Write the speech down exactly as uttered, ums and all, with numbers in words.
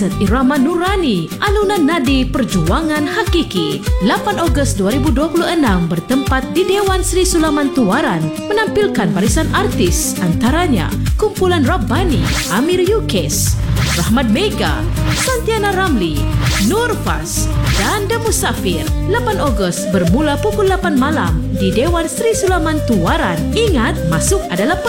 Kaset Irama Nurani, alunan nadi perjuangan hakiki. lapan Ogos dua ribu dua puluh enam bertempat di Dewan Sri Sulaman Tuaran menampilkan barisan artis, antaranya Kumpulan Rabbani, Amir Yukes, Rahmat Mega, Santiana Ramli, Nur Fas dan The Musafir. lapan Ogos bermula pukul lapan malam di Dewan Sri Sulaman Tuaran. Ingat, masuk adalah